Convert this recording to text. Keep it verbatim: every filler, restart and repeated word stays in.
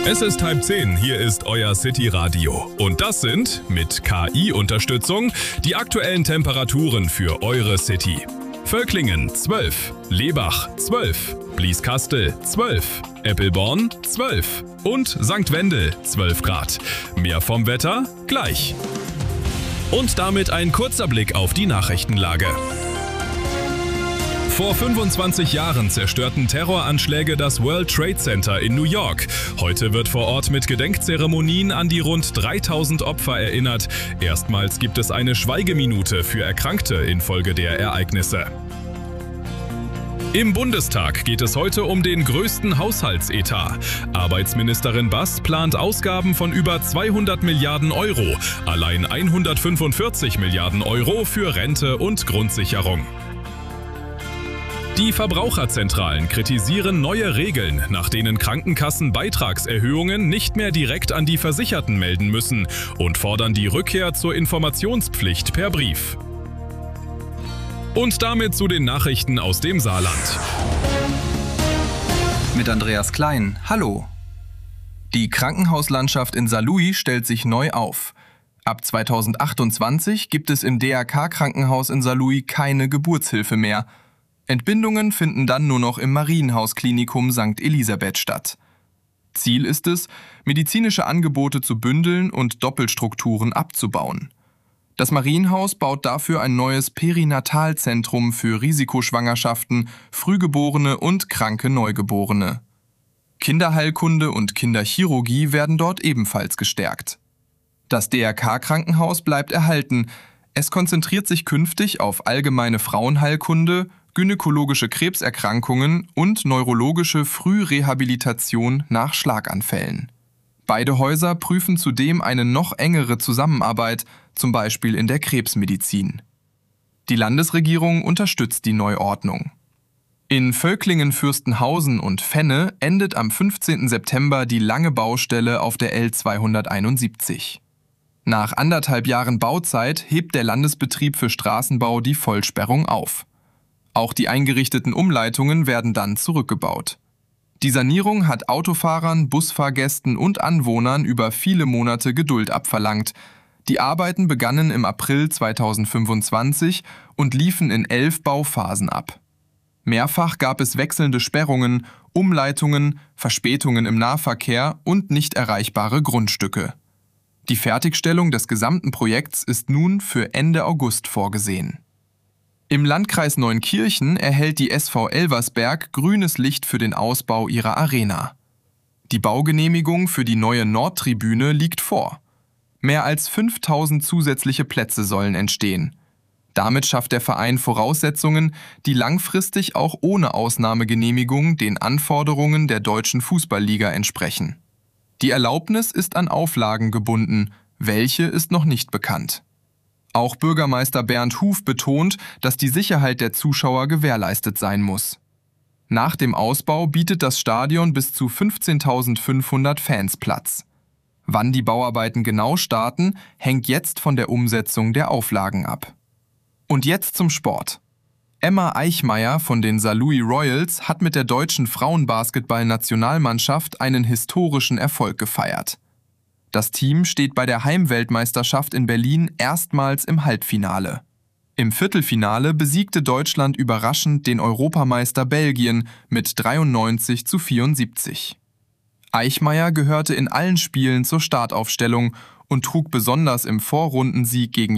Es ist halb zehn, hier ist euer City Radio. Und das sind, mit K I-Unterstützung, die aktuellen Temperaturen für eure City. Völklingen zwölf, Lebach zwölf, Blieskastel zwölf, Eppelborn zwölf und Sankt Wendel zwölf Grad. Mehr vom Wetter gleich. Und damit ein kurzer Blick auf die Nachrichtenlage. Vor fünfundzwanzig Jahren zerstörten Terroranschläge das World Trade Center in New York. Heute wird vor Ort mit Gedenkzeremonien an die rund dreitausend Opfer erinnert. Erstmals gibt es eine Schweigeminute für Erkrankte infolge der Ereignisse. Im Bundestag geht es heute um den größten Haushaltsetat. Arbeitsministerin Bass plant Ausgaben von über zweihundert Milliarden Euro, allein hundertfünfundvierzig Milliarden Euro für Rente und Grundsicherung. Die Verbraucherzentralen kritisieren neue Regeln, nach denen Krankenkassen Beitragserhöhungen nicht mehr direkt an die Versicherten melden müssen und fordern die Rückkehr zur Informationspflicht per Brief. Und damit zu den Nachrichten aus dem Saarland. Mit Andreas Klein, hallo. Die Krankenhauslandschaft in Saarlouis stellt sich neu auf. Ab zweitausendachtundzwanzig gibt es im D R K-Krankenhaus in Saarlouis keine Geburtshilfe mehr. Entbindungen finden dann nur noch im Marienhaus-Klinikum Sankt Elisabeth statt. Ziel ist es, medizinische Angebote zu bündeln und Doppelstrukturen abzubauen. Das Marienhaus baut dafür ein neues Perinatalzentrum für Risikoschwangerschaften, Frühgeborene und kranke Neugeborene. Kinderheilkunde und Kinderchirurgie werden dort ebenfalls gestärkt. Das D R K-Krankenhaus bleibt erhalten. Es konzentriert sich künftig auf allgemeine Frauenheilkunde, gynäkologische Krebserkrankungen und neurologische Frührehabilitation nach Schlaganfällen. Beide Häuser prüfen zudem eine noch engere Zusammenarbeit, zum Beispiel in der Krebsmedizin. Die Landesregierung unterstützt die Neuordnung. In Völklingen-Fürstenhausen und Fenne endet am fünfzehnten September die lange Baustelle auf der L zweihunderteinundsiebzig. Nach anderthalb Jahren Bauzeit hebt der Landesbetrieb für Straßenbau die Vollsperrung auf. Auch die eingerichteten Umleitungen werden dann zurückgebaut. Die Sanierung hat Autofahrern, Busfahrgästen und Anwohnern über viele Monate Geduld abverlangt. Die Arbeiten begannen im April zweitausendfünfundzwanzig und liefen in elf Bauphasen ab. Mehrfach gab es wechselnde Sperrungen, Umleitungen, Verspätungen im Nahverkehr und nicht erreichbare Grundstücke. Die Fertigstellung des gesamten Projekts ist nun für Ende August vorgesehen. Im Landkreis Neunkirchen erhält die S V Elversberg grünes Licht für den Ausbau ihrer Arena. Die Baugenehmigung für die neue Nordtribüne liegt vor. Mehr als fünftausend zusätzliche Plätze sollen entstehen. Damit schafft der Verein Voraussetzungen, die langfristig auch ohne Ausnahmegenehmigung den Anforderungen der Deutschen Fußballliga entsprechen. Die Erlaubnis ist an Auflagen gebunden, welche ist noch nicht bekannt. Auch Bürgermeister Bernd Huf betont, dass die Sicherheit der Zuschauer gewährleistet sein muss. Nach dem Ausbau bietet das Stadion bis zu fünfzehntausendfünfhundert Fans Platz. Wann die Bauarbeiten genau starten, hängt jetzt von der Umsetzung der Auflagen ab. Und jetzt zum Sport. Emma Eichmeyer von den Saarlouis Royals hat mit der deutschen Frauenbasketball-Nationalmannschaft einen historischen Erfolg gefeiert. Das Team steht bei der Heimweltmeisterschaft in Berlin erstmals im Halbfinale. Im Viertelfinale besiegte Deutschland überraschend den Europameister Belgien mit dreiundneunzig zu vierundsiebzig. Eichmeyer gehörte in allen Spielen zur Startaufstellung und trug besonders im Vorrundensieg gegen